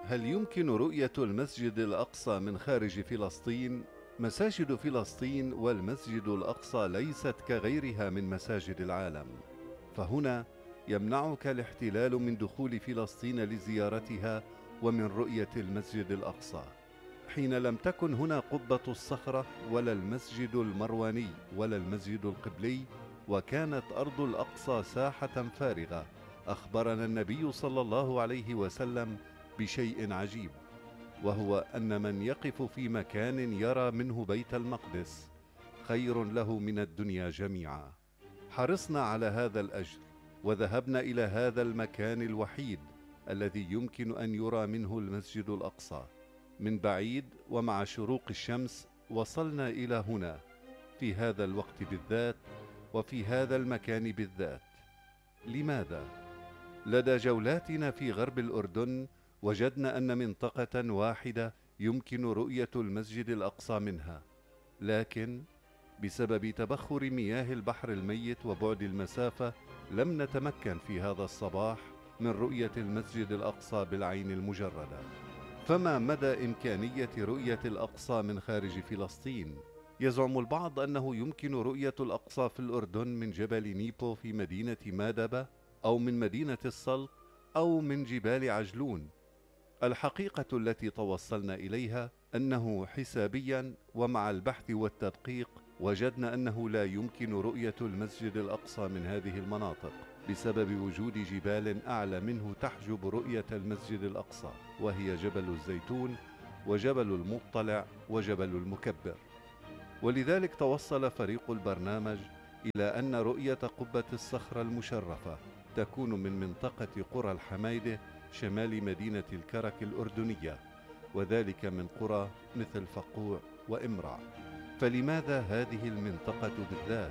هل يمكن رؤية المسجد الأقصى من خارج فلسطين؟ مساجد فلسطين والمسجد الأقصى ليست كغيرها من مساجد العالم، فهنا يمنعك الاحتلال من دخول فلسطين لزيارتها ومن رؤية المسجد الأقصى، حين لم تكن هنا قبة الصخرة ولا المسجد المرواني ولا المسجد القبلي، وكانت أرض الأقصى ساحة فارغة. أخبرنا النبي صلى الله عليه وسلم بشيء عجيب، وهو أن من يقف في مكان يرى منه بيت المقدس خير له من الدنيا جميعا. حرصنا على هذا الأجر وذهبنا إلى هذا المكان الوحيد الذي يمكن أن يرى منه المسجد الأقصى من بعيد، ومع شروق الشمس وصلنا إلى هنا في هذا الوقت بالذات وفي هذا المكان بالذات. لماذا؟ لدى جولاتنا في غرب الأردن وجدنا أن منطقة واحدة يمكن رؤية المسجد الأقصى منها، لكن بسبب تبخر مياه البحر الميت وبعد المسافة لم نتمكن في هذا الصباح من رؤية المسجد الأقصى بالعين المجردة. فما مدى إمكانية رؤية الأقصى من خارج فلسطين؟ يزعم البعض أنه يمكن رؤية الأقصى في الأردن من جبل نيبو في مدينة مادبة، أو من مدينة السلط، أو من جبال عجلون. الحقيقة التي توصلنا إليها أنه حسابيا ومع البحث والتدقيق وجدنا أنه لا يمكن رؤية المسجد الأقصى من هذه المناطق بسبب وجود جبال أعلى منه تحجب رؤية المسجد الأقصى، وهي جبل الزيتون وجبل المطلع وجبل المكبر. ولذلك توصل فريق البرنامج إلى أن رؤية قبة الصخرة المشرفة تكون من منطقة قرى الحمايدة شمال مدينة الكرك الأردنية، وذلك من قرى مثل فقوع وإمرع. فلماذا هذه المنطقة بالذات؟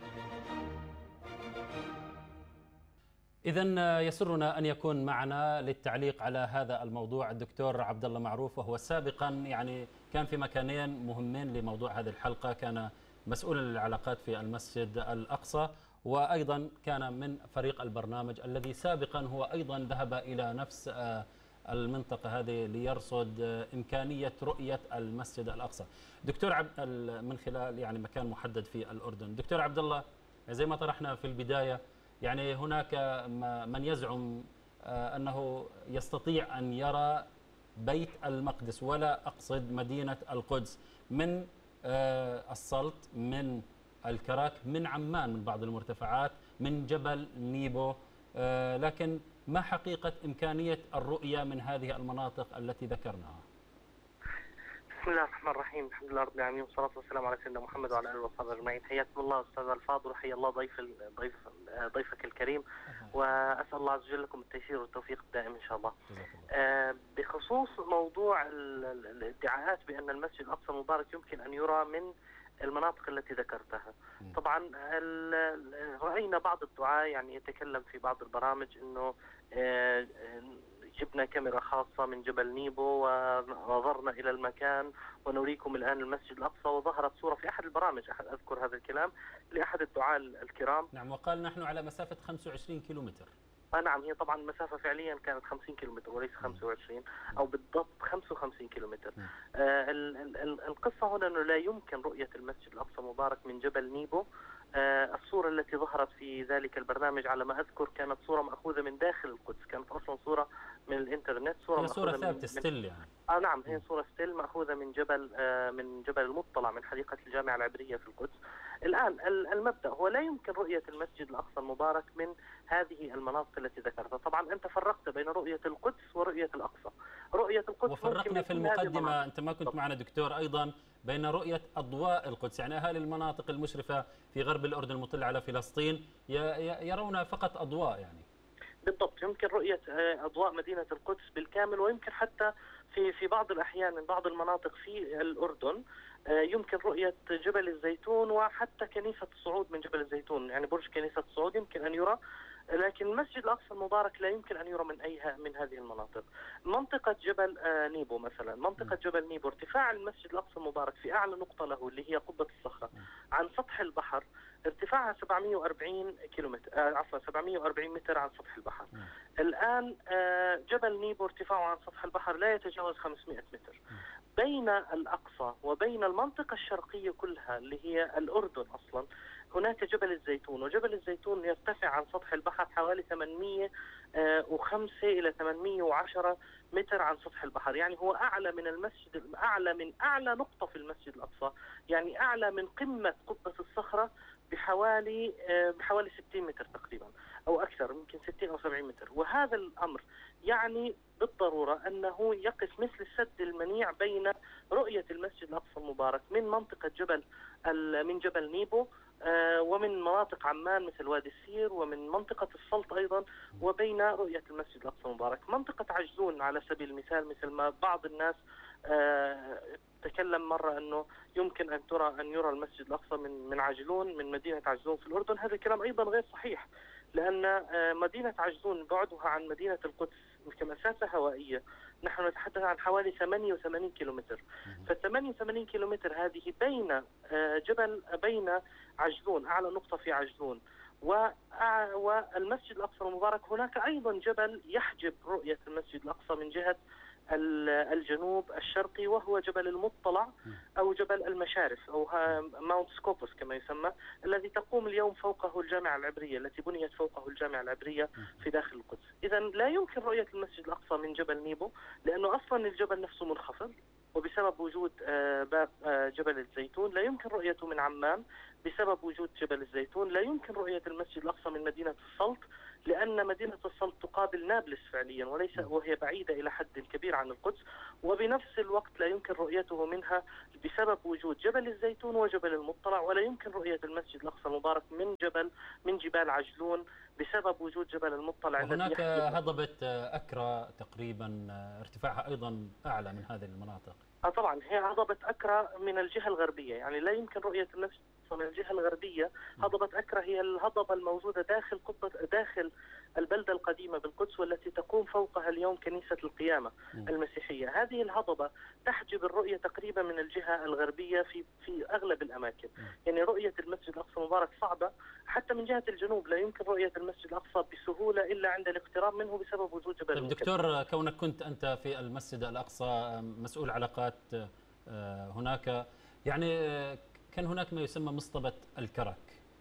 إذن يسرنا أن يكون معنا للتعليق على هذا الموضوع الدكتور عبد الله معروف، وهو سابقا كان في مكانين مهمين لموضوع هذه الحلقة، كان مسؤول العلاقات في المسجد الأقصى، وأيضا كان من فريق البرنامج الذي سابقا هو أيضا ذهب إلى نفس المنطقة هذه ليرصد إمكانية رؤية المسجد الأقصى. دكتور من خلال مكان محدد في الأردن. دكتور عبد الله، زي ما طرحنا في البداية، هناك من يزعم أنه يستطيع أن يرى بيت المقدس، ولا أقصد مدينة القدس، من السلط، من الكرك، من عمان، من بعض المرتفعات، من جبل نيبو، لكن ما حقيقة إمكانية الرؤية من هذه المناطق التي ذكرناها؟ بسم الله الرحمن الرحيم، الحمد لله رب العالمين، والصلاة والسلام على سيدنا محمد وعلى آله وصحبه أجمعين. حياكم الله أستاذ الفاضل، وحيا الله ضيفك الكريم، وأسأل الله عز وجل لكم التيسير والتوفيق الدائم إن شاء الله. بخصوص موضوع الادعاءات بأن المسجد الأقصى المبارك يمكن أن يرى من المناطق التي ذكرتها، طبعا رأينا بعض الدعاة يتكلم في بعض البرامج أنه جبنا كاميرا خاصة من جبل نيبو ونظرنا إلى المكان ونريكم الآن المسجد الأقصى، وظهرت صورة في أحد البرامج، أذكر هذا الكلام لأحد الدعاة الكرام. نعم، وقال نحن على مسافة 25 كيلومتر. نعم، هي طبعا المسافة فعليا كانت 50 كيلومتر وليس 25 أو بالضبط 55 كيلومتر. القصة هنا أنه لا يمكن رؤية المسجد الأقصى المبارك من جبل نيبو. الصورة التي ظهرت في ذلك البرنامج على ما أذكر كانت صورة مأخوذة من داخل القدس، كانت أصلا صورة من الإنترنت، هي صورة ثابتة ستيل نعم، هي صورة ستيل مأخوذة من جبل المطلع من حديقة الجامعة العبرية في القدس. الآن المبدأ هو لا يمكن رؤية المسجد الأقصى المبارك من هذه المناطق التي ذكرتها. طبعا أنت فرقت بين رؤية القدس ورؤية الأقصى. رؤية القدس وفرقنا في المقدمة، أنت ما كنت معنا دكتور، أيضا بين رؤية أضواء القدس، أهالي المناطق المشرفة في غرب الأردن المطلة على فلسطين يرون فقط أضواء بالضبط. يمكن رؤية أضواء مدينة القدس بالكامل، ويمكن حتى في بعض الأحيان من بعض المناطق في الأردن يمكن رؤية جبل الزيتون، وحتى كنيسة الصعود من جبل الزيتون، برج كنيسة الصعود يمكن أن يرى، لكن المسجد الأقصى المبارك لا يمكن أن يرى من هذه المناطق. منطقة جبل نيبو مثلا، منطقة جبل نيبو ارتفاع المسجد الأقصى المبارك في أعلى نقطة له اللي هي قبة الصخرة عن سطح البحر ارتفاعها 740 كيلومتر، عفوا 740 متر عن سطح البحر. الآن جبل نيبو ارتفاعه عن سطح البحر لا يتجاوز 500 متر. بين الأقصى وبين المنطقة الشرقية كلها اللي هي الأردن أصلا هناك جبل الزيتون، وجبل الزيتون يرتفع عن سطح البحر حوالي 805 إلى 810 متر عن سطح البحر. يعني هو أعلى من المسجد، أعلى من أعلى نقطة في المسجد الأقصى، يعني أعلى من قمة قبة الصخرة بحوالي 60 متر تقريبا أو أكثر، يمكن 60 أو 70 متر. وهذا الأمر يعني بالضرورة أنه يقف مثل السد المنيع بين رؤية المسجد الأقصى المبارك من منطقة من جبل نيبو ومن مناطق عمان مثل وادي السير ومن منطقة السلط أيضا، وبين رؤية المسجد الأقصى المبارك. منطقة عجلون على سبيل المثال، مثل ما بعض الناس تكلم مرة أنه يمكن أن يرى المسجد الأقصى من عجلون، من مدينة عجلون في الأردن. هذا الكلام أيضا غير صحيح، لأن مدينة عجلون بعدها عن مدينة القدس كمسافة هوائية نحن نتحدث عن حوالي 88 كيلومتر. ف 88 كيلومتر هذه بين عجلون، أعلى نقطة في عجلون، والمسجد الأقصى المبارك. هناك أيضا جبل يحجب رؤية المسجد الأقصى من جهة الجنوب الشرقي، وهو جبل المطلع أو جبل المشارف أو ماونت سكوبوس كما يسمى، الذي تقوم اليوم فوقه الجامعة العبرية، التي بنيت فوقه الجامعة العبرية في داخل القدس. إذا لا يمكن رؤية المسجد الأقصى من جبل نيبو، لأنه أصلا الجبل نفسه منخفض، وبسبب وجود جبل الزيتون. لا يمكن رؤيته من عمان بسبب وجود جبل الزيتون. لا يمكن رؤية المسجد الأقصى من مدينة السلط، لأن مدينة السلط تقابل نابلس فعليا وهي بعيدة إلى حد كبير عن القدس. وبنفس الوقت لا يمكن رؤيته منها بسبب وجود جبل الزيتون وجبل المطلع. ولا يمكن رؤية المسجد الأقصى المبارك من جبال عجلون بسبب وجود جبل المطلع. هناك هضبة أكرا تقريبا ارتفاعها أيضا أعلى من هذه المناطق. طبعا هي هضبة أكرا من الجهة الغربية، يعني لا يمكن رؤية المسجد من الجهة الغربية. هضبة أكرا هي الهضبة الموجودة داخل البلدة القديمة بالقدس، والتي تقوم فوقها اليوم كنيسة القيامة المسيحية. هذه الهضبة تحجب الرؤية تقريبا من الجهة الغربية في أغلب الأماكن. يعني رؤية المسجد الأقصى المبارك صعبة. حتى من جهة الجنوب لا يمكن رؤية المسجد الأقصى بسهولة إلا عند الاقتراب منه بسبب وجود جبل. طيب دكتور، كونك كنت أنت في المسجد الأقصى مسؤول علاقات هناك، يعني كان هناك ما يسمى مصطبة الكرك.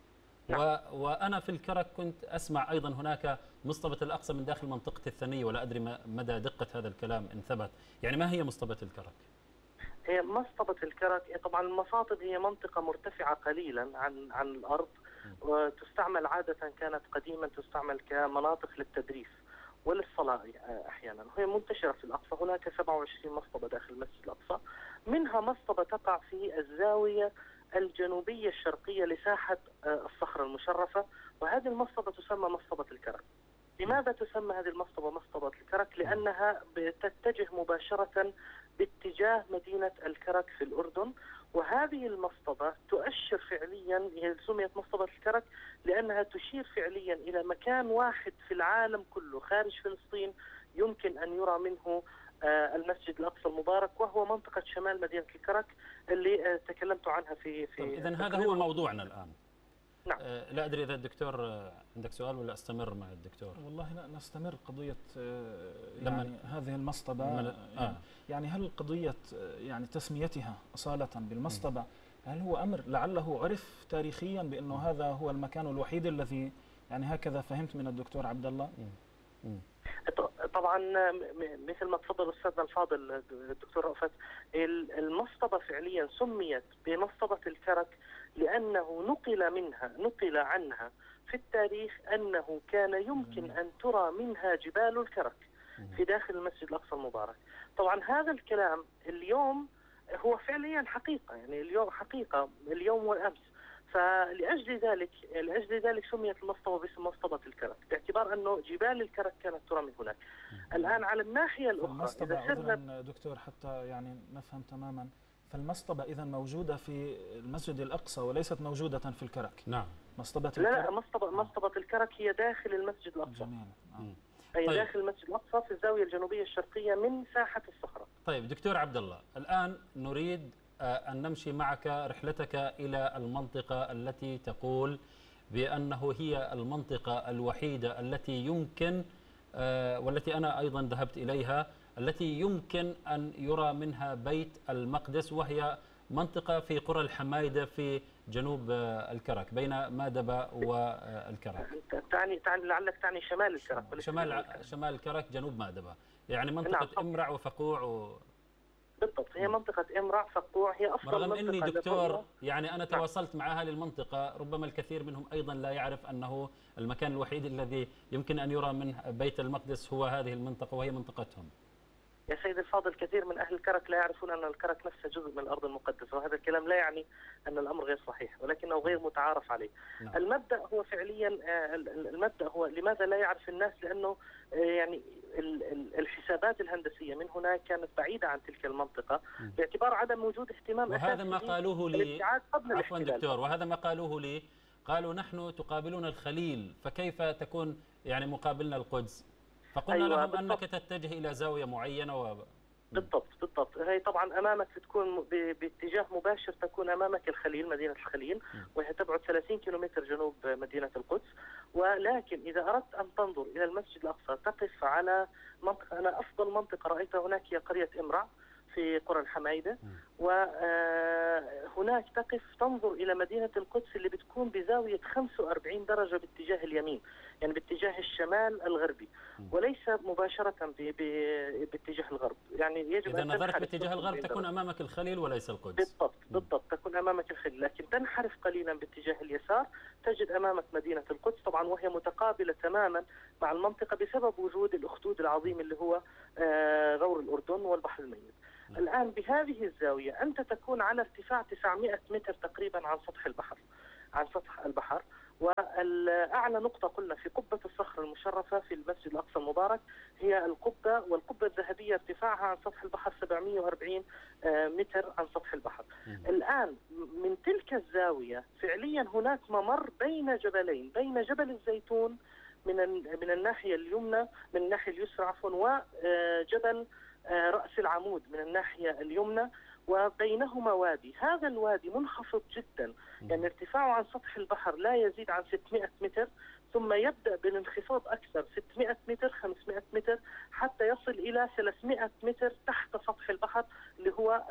وأنا في الكرك كنت أسمع أيضا هناك مصطبة الأقصى من داخل منطقة الثنية، ولا أدري مدى دقة هذا الكلام إن ثبت. يعني ما هي مصطبة الكرك؟ هي مصطبة الكرك طبعا المصاطب هي منطقة مرتفعة قليلا عن الأرض، وتستعمل عادة، كانت قديما تستعمل كمناطق للتدريس وللصلاة أحيانا. هي منتشرة في الأقصى. هناك 27 مصطبة داخل المسجد الأقصى، منها مصطبة تقع في الزاوية الجنوبية الشرقية لساحة الصخرة المشرفة، وهذه المصطبة تسمى مصطبة الكرك. لماذا تسمى هذه المصطبة مصطبة الكرك؟ لأنها تتجه مباشرة باتجاه مدينة الكرك في الأردن. وهذه المصطبة تؤشر فعليا، هي سميت مصطبة الكرك لأنها تشير فعليا إلى مكان واحد في العالم كله خارج فلسطين يمكن أن يرى منه المسجد الأقصى المبارك، وهو منطقة شمال مدينة الكرك اللي تكلمت عنها في إذن هذا هو موضوعنا الآن. نعم. لا أدري إذا الدكتور عندك سؤال ولا أستمر مع الدكتور. والله لا، نستمر. قضية يعني هذه المصطبة يعني هل قضية يعني تسميتها أصالة بالمصطبة، هل هو أمر لعله عرف تاريخيا بأنه هذا هو المكان الوحيد الذي، يعني هكذا فهمت من الدكتور عبد الله؟ طبعا مثل ما تفضل أستاذنا الفاضل الدكتور رأفت، المصطبة فعليا سميت بمصطبة الكرك لأنه نقل عنها في التاريخ أنه كان يمكن أن ترى منها جبال الكرك في داخل المسجد الأقصى المبارك. طبعا هذا الكلام اليوم هو فعليا حقيقة، يعني اليوم حقيقة اليوم والأمس. فلأجل ذلك سميت المصطبة باسم مصطبة الكرك، باعتبار أنه جبال الكرك كانت ترى من هناك. الآن على الناحية الأخرى إذا عذرا دكتور حتى يعني نفهم تماما، فالمصطبة إذا موجودة في المسجد الأقصى وليست موجودة في الكرك. نعم. مصطبة الكرك لا مصطبة الكرك هي داخل المسجد الأقصى. جميل. هي طيب. داخل المسجد الأقصى في الزاوية الجنوبية الشرقية من ساحة الصخرة. طيب دكتور عبد الله، الآن نريد أن نمشي معك رحلتك إلى المنطقة التي تقول بأنه هي المنطقة الوحيدة التي يمكن والتي أنا أيضا ذهبت إليها، التي يمكن أن يرى منها بيت المقدس، وهي منطقة في قرى الحمايدة في جنوب الكرك بين مادبة والكرك. تعني لعلك تعني شمال الكرك. شمال الكرك جنوب مادبة، يعني منطقة إمرع وفقوع بالضبط، هي منطقة إمرع فقوع، هي أفضل رغم منطقة. أني دكتور يعني أنا تواصلت مع أهل المنطقة، ربما الكثير منهم أيضا لا يعرف أنه المكان الوحيد الذي يمكن أن يرى منه بيت المقدس هو هذه المنطقة وهي منطقتهم. يا سيدي الفاضل، كثير من أهل الكرك لا يعرفون أن الكرك نفسه جزء من الأرض المقدسة، وهذا الكلام لا يعني أن الأمر غير صحيح، ولكنه غير متعارف عليه. نعم. المبدأ هو فعليا المبدأ هو لماذا لا يعرف الناس؟ لأنه يعني الحسابات الهندسية من هناك كانت بعيدة عن تلك المنطقة باعتبار عدم وجود اهتمام أساسي. وهذا ما قالوه لي، عفوا دكتور، وهذا ما قالوه لي، قالوا نحن تقابلون الخليل فكيف تكون يعني مقابلنا القدس؟ فقلنا أيوة لهم بالضبط. أنك تتجه إلى زاوية معينة بالضبط. هي طبعا أمامك تكون باتجاه مباشر، تكون أمامك الخليل، مدينة الخليل، وهي تبعد 30 كيلومتر جنوب مدينة القدس. ولكن إذا أردت أن تنظر إلى المسجد الأقصى تقف على منطقة، أنا أفضل منطقة رأيتها هناك هي قرية إمرع في قرى الحمايدة، وهناك تقف تنظر إلى مدينة القدس اللي بتكون بزاوية 45 درجة باتجاه اليمين، يعني باتجاه الشمال الغربي، وليس مباشرة باتجاه الغرب. يعني يجب إذا نظرت باتجاه الغرب تكون أمامك الخليل وليس القدس. بالضبط تكون أمامك الخليل، لكن تنحرف قليلا باتجاه اليسار تجد أمامك مدينة القدس، طبعا وهي متقابلة تماما مع المنطقة بسبب وجود الأخدود العظيم اللي هو غور الأردن والبحر الميت. الآن بهذه الزاوية أنت تكون على ارتفاع 900 متر تقريبا عن سطح البحر، والأعلى نقطة قلنا في قبة الصخرة المشرفة في المسجد الأقصى المبارك هي القبة، والقبة الذهبية ارتفاعها عن سطح البحر 740 متر عن سطح البحر. الآن من تلك الزاوية فعليا هناك ممر بين جبلين، بين جبل الزيتون من الناحية اليمنى، من الناحية اليسرى عفوا، وجبل رأس العمود من الناحية اليمنى، وبينهما وادي. هذا الوادي منخفض جدا، يعني ارتفاعه عن سطح البحر لا يزيد عن 600 متر، ثم يبدأ بالانخفاض أكثر 600 متر 500 متر حتى يصل إلى 300 متر تحت سطح البحر اللي هو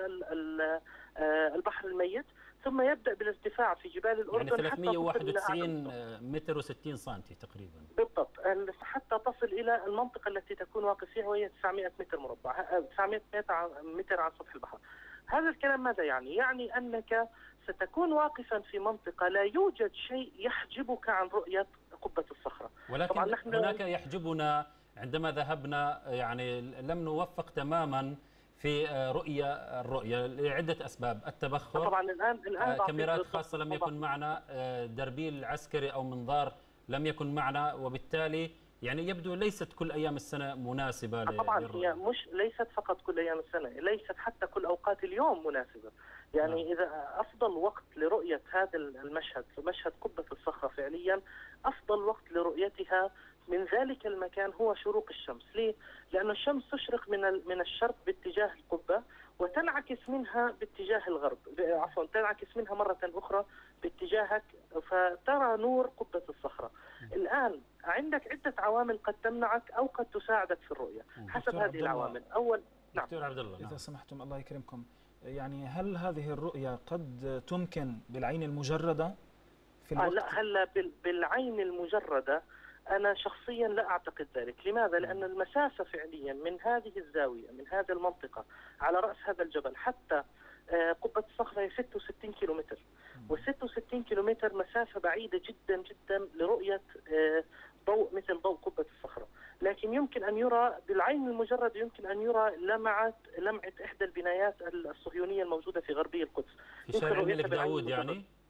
البحر الميت، ثم يبدأ بالارتفاع في جبال الأردن يعني 391 متر و60 سنتي تقريبا. بالضبط، حتى تصل إلى المنطقة التي تكون واقف فيها وهي 900 متر مربع، 900 متر عن سطح البحر. هذا الكلام ماذا يعني؟ يعني أنك ستكون واقفا في منطقة لا يوجد شيء يحجبك عن رؤية قبة الصخرة. ولكن هناك يحجبنا عندما ذهبنا، يعني لم نوفق تماما في الرؤية لعدة أسباب. التبخر، طبعا الآن كاميرات خاصة لم يكن معنا، دربيل عسكري أو منظار لم يكن معنا، وبالتالي يعني يبدو ليست كل أيام السنة مناسبة طبعا هي مش ليست فقط كل أيام السنة، ليست حتى كل أوقات اليوم مناسبة. يعني إذا أفضل وقت لرؤية هذا المشهد، مشهد قبة الصخرة، فعليا أفضل وقت لرؤيتها من ذلك المكان هو شروق الشمس. ليه؟ لأن الشمس تشرق من الشرق باتجاه القبة وتنعكس منها باتجاه الغرب، عفوا تنعكس منها مرة أخرى باتجاهك، فترى نور قبة الصخرة. الآن عندك عدة عوامل قد تمنعك أو قد تساعدك في الرؤية حسب هذه العوامل. نعم دكتور عبد الله، إذا سمحتم الله يكرمكم، يعني هل هذه الرؤية قد تمكن بالعين المجردة في الوقت؟ لا، هلا بالعين المجردة أنا شخصيا لا أعتقد ذلك. لماذا؟ لأن المسافة فعليا من هذه الزاوية، من هذه المنطقة على رأس هذا الجبل حتى قبة الصخرة هي 66 كيلومتر، و66 كيلومتر مسافة بعيدة جدا جدا لرؤية ضوء مثل ضوء قبة الصخرة. لكن يمكن أن يرى بالعين المجرد، يمكن أن يرى لمعة إحدى البنايات الصهيونية الموجودة في غربي القدس في شارع الملك داود يعني؟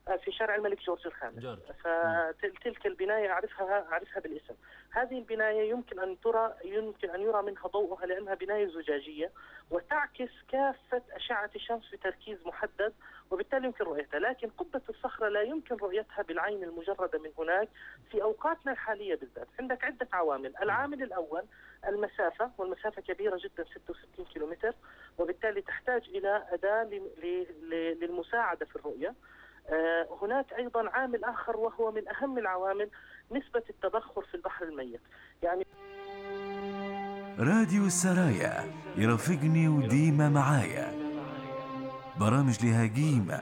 في شارع الملك جورج الخامس. فتلك البناية أعرفها بالاسم. هذه البناية يمكن أن يرى منها ضوءها لأنها بناية زجاجية وتعكس كافة أشعة الشمس بتركيز محدد، وبالتالي يمكن رؤيتها. لكن قبة الصخرة لا يمكن رؤيتها بالعين المجردة من هناك في أوقاتنا الحالية بالذات. عندك عدة عوامل. العامل الأول المسافة، والمسافة كبيرة جدا 66 كيلومتر، وبالتالي تحتاج إلى أداة للمساعدة في الرؤية. هناك أيضا عامل آخر وهو من أهم العوامل، نسبة التبخر في البحر الميت. يعني راديو السرايا يرافقني وديما معايا، برامج لها قيمة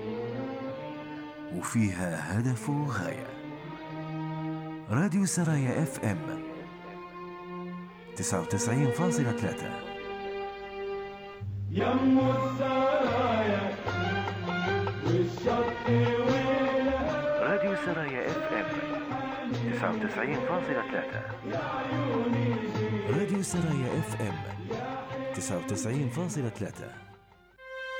وفيها هدف وغاية. راديو السرايا FM 99.3. يم السرايا والشط راديو السرايا FM 99.3. راديو السرايا FM 99.3.